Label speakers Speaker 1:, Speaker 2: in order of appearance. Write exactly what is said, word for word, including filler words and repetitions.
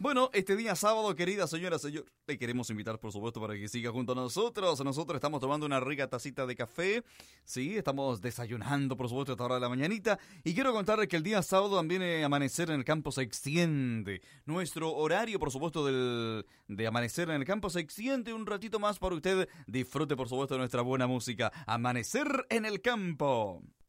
Speaker 1: Bueno, este día sábado, querida señora, señor, le queremos invitar, por supuesto, para que siga junto a nosotros. Nosotros estamos tomando una rica tacita de café, sí, estamos desayunando, por supuesto, a esta hora de la mañanita. Y quiero contarles que el día sábado también eh, amanecer en el campo se extiende. Nuestro horario, por supuesto, del, de amanecer en el campo se extiende un ratito más para que usted disfrute, por supuesto, de nuestra buena música. Amanecer en el campo.